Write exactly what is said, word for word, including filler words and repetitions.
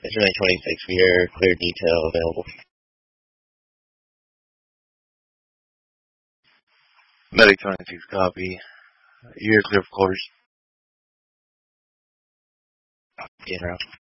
It's really twenty-six. We are clear detail available. Medic twenty-six, copy. You're clear for quarters. Get out.